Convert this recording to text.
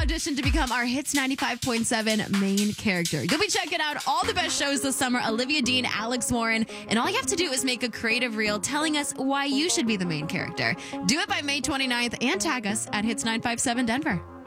audition to become our Hits 95.7 main character. You'll be checking out all the best shows this summer, Olivia Dean, Alex Warren, and all you have to do is make a creative reel telling us why you should be the main character. Do it by May 29th and tag us at Hits 957 Denver.